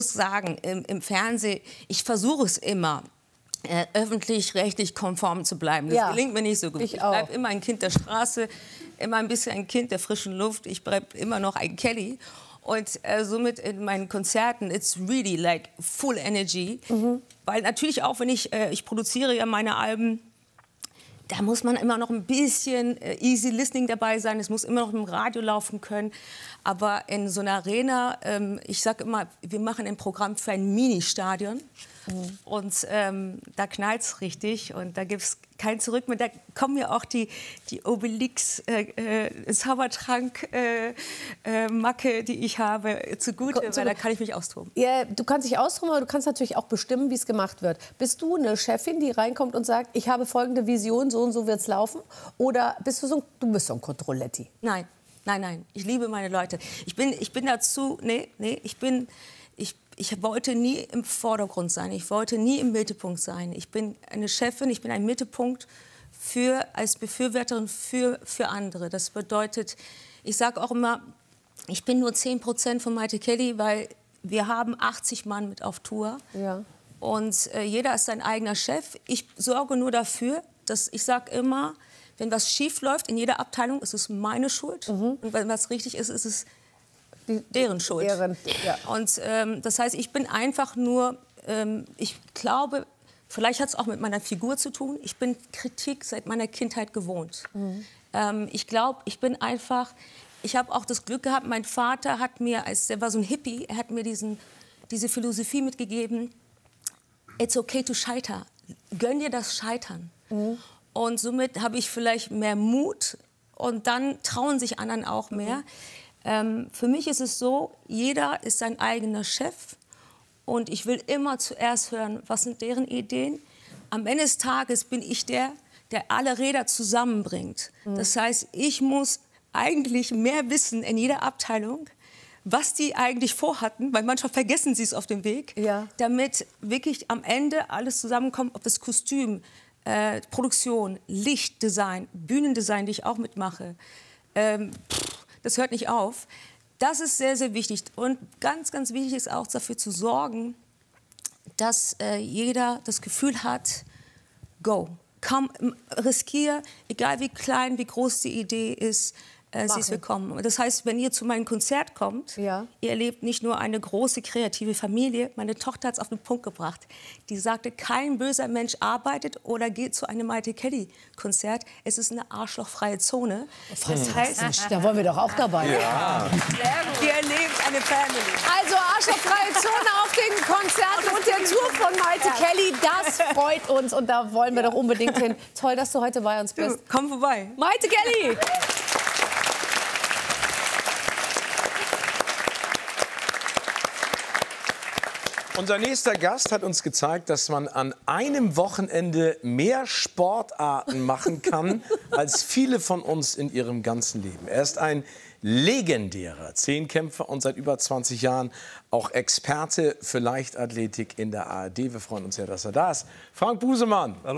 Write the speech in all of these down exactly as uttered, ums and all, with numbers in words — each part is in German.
sagen, im, im Fernsehen, ich versuche es immer, äh, öffentlich-rechtlich konform zu bleiben. Das Ja, gelingt mir nicht so gut. ich Ich bleibe auch. immer ein Kind der Straße, immer ein bisschen ein Kind der frischen Luft. Ich bleibe immer noch ein Kelly. Und äh, somit in meinen Konzerten, it's really like full energy. Mhm. Weil natürlich auch, wenn ich, äh, ich produziere ja meine Alben, da muss man immer noch ein bisschen äh, easy listening dabei sein. Es muss immer noch im Radio laufen können. Aber in so einer Arena, ähm, ich sage immer, wir machen ein Programm für ein Mini-Stadion. Mhm. Und ähm, da knallt es richtig und da gibt es kein Zurück mehr. Da kommen ja auch die, die Obelix, äh, äh, Zaubertrank, äh, äh, Macke, die ich habe, zugute, weil da kann ich mich austoben. Ja, du kannst dich austoben, aber du kannst natürlich auch bestimmen, wie es gemacht wird. Bist du eine Chefin, die reinkommt und sagt, ich habe folgende Vision, so und so wird es laufen? Oder bist du so ein, du bist so ein Controlletti? Nein, nein, nein. Ich liebe meine Leute. Ich bin, ich bin dazu, nee, nee, ich bin... Ich, ich wollte nie im Vordergrund sein, ich wollte nie im Mittelpunkt sein. Ich bin eine Chefin, ich bin ein Mittelpunkt für, als Befürworterin für, für andere. Das bedeutet, ich sage auch immer, ich bin nur zehn Prozent von Maite Kelly, weil wir haben achtzig Mann mit auf Tour. Ja. Und äh, jeder ist sein eigener Chef. Ich sorge nur dafür, dass ich sage immer, wenn was schief läuft in jeder Abteilung, ist es meine Schuld. Mhm. Und wenn was richtig ist, ist es deren Schuld. Deren, ja. Und ähm, das heißt, ich bin einfach nur, ähm, ich glaube, vielleicht hat es auch mit meiner Figur zu tun. Ich bin Kritik seit meiner Kindheit gewohnt. Mhm. Ähm, ich glaube, ich bin einfach, ich habe auch das Glück gehabt, mein Vater hat mir, als der war so ein Hippie, er hat mir diesen, diese Philosophie mitgegeben, it's okay to scheitern. Gönn dir das Scheitern. Mhm. Und somit habe ich vielleicht mehr Mut und dann trauen sich anderen auch mehr. Mhm. Ähm, für mich ist es so, jeder ist sein eigener Chef und ich will immer zuerst hören, was sind deren Ideen. Am Ende des Tages bin ich der, der alle Räder zusammenbringt. Mhm. Das heißt, ich muss eigentlich mehr wissen in jeder Abteilung, was die eigentlich vorhatten, weil manchmal vergessen sie es auf dem Weg, ja. damit wirklich am Ende alles zusammenkommt, ob das Kostüm, äh, Produktion, Lichtdesign, Bühnendesign, die ich auch mitmache, ähm, das hört nicht auf. Das ist sehr, sehr wichtig. Und ganz, ganz wichtig ist auch dafür zu sorgen, dass äh, jeder das Gefühl hat, go. Komm, riskier, egal wie klein, wie groß die Idee ist, äh, sie ist willkommen. Das heißt, wenn ihr zu meinem Konzert kommt, ja. ihr erlebt nicht nur eine große kreative Familie. Meine Tochter hat es auf den Punkt gebracht. Die sagte, kein böser Mensch arbeitet oder geht zu einem Maite Kelly-Konzert. Es ist eine arschlochfreie Zone. Das heißt, da wollen wir doch auch dabei. Ja. Sehr ihr erlebt eine Family. Also arschlochfreie Zone auf den Konzerten und der Tour von Maite ja. Kelly. Das freut uns und da wollen wir doch unbedingt hin. Toll, dass du heute bei uns bist. Du, komm vorbei. Maite Kelly! Unser nächster Gast hat uns gezeigt, dass man an einem Wochenende mehr Sportarten machen kann, als viele von uns in ihrem ganzen Leben. Er ist ein legendärer Zehnkämpfer und seit über zwanzig Jahren auch Experte für Leichtathletik in der A R D. Wir freuen uns sehr, dass er da ist. Frank Busemann. Hallo.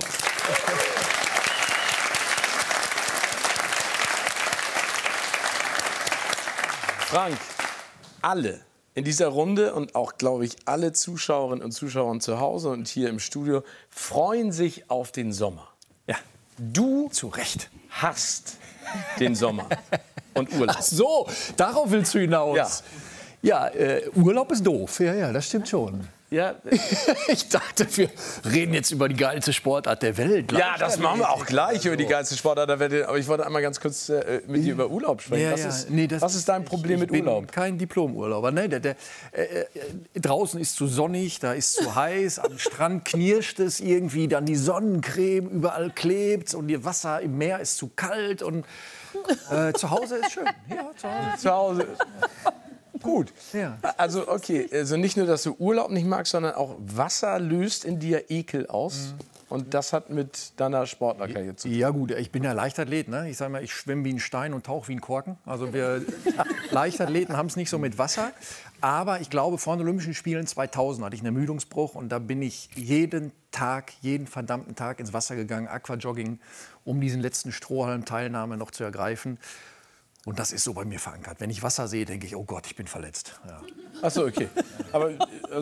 Frank, alle in dieser Runde und auch, glaube ich, alle Zuschauerinnen und Zuschauer zu Hause und hier im Studio freuen sich auf den Sommer. Ja. Du zu Recht hast den Sommer und Urlaub. Ach so, darauf willst du hinaus. Ja, ja äh, Urlaub ist doof. Ja, ja, das stimmt schon. Ja. Ich dachte, wir reden jetzt über die geilste Sportart der Welt. Ja, das machen wir auch gleich über die geilste Sportart der Welt. Aber ich wollte einmal ganz kurz äh, mit dir über Urlaub sprechen. Ja, was, ja. ist, nee, das, was ist dein Problem ich mit Urlaub? Ich bin kein Diplomurlauber. Nee, der, der, äh, draußen ist zu sonnig, da ist zu heiß, am Strand knirscht es irgendwie, dann die Sonnencreme, überall klebt und das Wasser im Meer ist zu kalt. Und äh, zu Hause ist schön. Ja, zu Hause. Zu Hause. Gut. Ja. Also okay, also nicht nur, dass du Urlaub nicht magst, sondern auch Wasser löst in dir Ekel aus. Mhm. Und das hat mit deiner Sportlerkarriere zu tun. Ja gut, ich bin ja Leichtathlet. Ne? Ich sage mal, ich schwimme wie ein Stein und tauche wie ein Korken. Also wir Leichtathleten haben es nicht so mit Wasser. Aber ich glaube, vor den Olympischen Spielen zweitausend hatte ich einen Ermüdungsbruch. Und da bin ich jeden Tag, jeden verdammten Tag ins Wasser gegangen, Aquajogging, um diesen letzten Strohhalm Teilnahme noch zu ergreifen. Und das ist so bei mir verankert. Wenn ich Wasser sehe, denke ich, oh Gott, ich bin verletzt. Ja. Ach so, okay. Aber